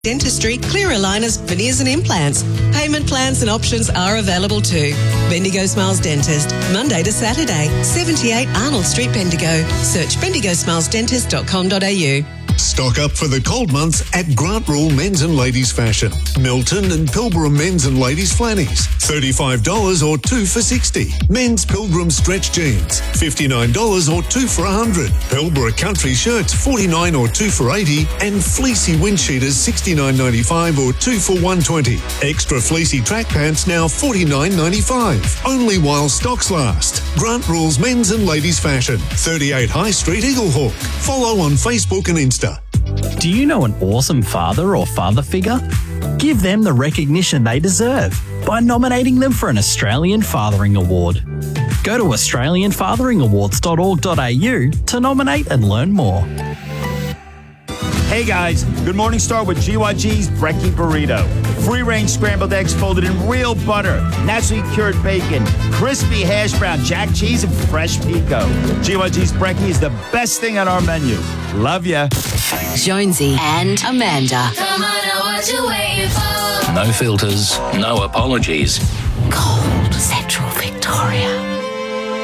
Dentistry, clear aligners, veneers and implants. Payment plans and options are available too. Bendigo Smiles Dentist, Monday to Saturday, 78 Arnold Street, Bendigo. Search bendigosmilesdentist.com.au. Stock up for the cold months at Grant Rule Men's and Ladies Fashion. Milton and Pilbara Men's and Ladies Flannies, $35 or 2 for $60. Men's Pilgrim Stretch Jeans, $59 or 2 for $100. Pilbara Country Shirts, $49 or 2 for $80. And Fleecy Wind Cheaters, $69.95 or 2 for $120. Extra Fleecy Track Pants now $49.95. Only while stocks last. Grant Rule's Men's and Ladies Fashion, 38 High Street, Eaglehawk. Follow on Facebook and Insta. Do you know an awesome father or father figure? Give them the recognition they deserve by nominating them for an Australian Fathering Award. Go to australianfatheringawards.org.au to nominate and learn more. Hey guys, Good Morning Star with GYG's Brekkie Burrito. Free-range scrambled eggs folded in real butter, naturally cured bacon, crispy hash brown, jack cheese, and fresh pico. GYG's Brekkie is the best thing on our menu. Love ya. Jonesy and Amanda. Come on, now what you waiting for? No filters, no apologies. Cold Central Victoria.